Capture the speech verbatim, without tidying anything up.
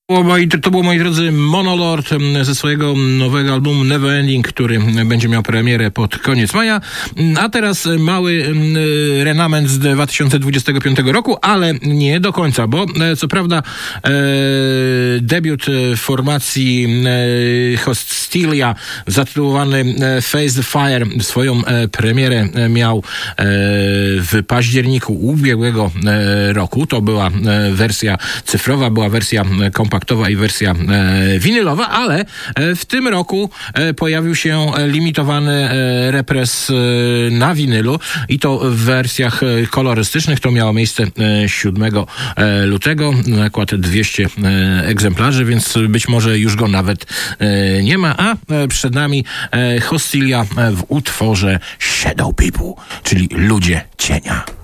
To było, moi drodzy, Monolord ze swojego nowego albumu Neverending, który będzie miał premierę pod koniec maja. A teraz mały renament z dwa tysiące dwudziestego piątego roku, ale nie do końca, bo co prawda e, debiut formacji e, Hostilia zatytułowany Face the Fire swoją e, premierę miał e, w październiku ubiegłego e, roku. To była e, wersja cyfrowa, była wersja kompaktowa i wersja e, winylowa, ale e, w tym roku e, pojawił się limitowany e, repres e, na winylu i to w wersjach e, kolorystycznych. To miało miejsce e, siódmego lutego. Nakład dwieście e, egzemplarzy, więc być może już go nawet e, nie ma, a e, przed nami e, Hostilia w utworze Shadow People, czyli Ludzie Cienia.